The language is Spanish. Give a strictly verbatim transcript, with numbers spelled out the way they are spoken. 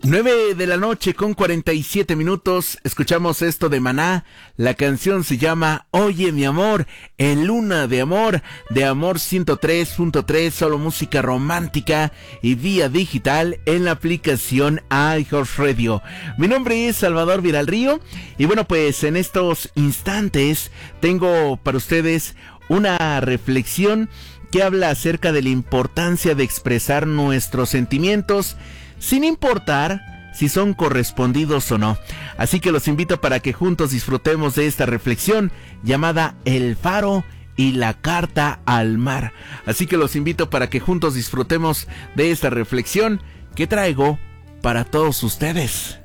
Nueve de la noche con cuarenta y siete minutos, escuchamos esto de Maná. La canción se llama Oye mi amor, en Luna de Amor, de Amor ciento tres punto tres, solo música romántica y vía digital en la aplicación iHeartRadio. Mi nombre es Salvador Viralrío y bueno, pues en estos instantes tengo para ustedes una reflexión que habla acerca de la importancia de expresar nuestros sentimientos sin importar si son correspondidos o no. Así que los invito para que juntos disfrutemos de esta reflexión llamada El Faro y la Carta al Mar. Así que los invito para que juntos disfrutemos de esta reflexión que traigo para todos ustedes.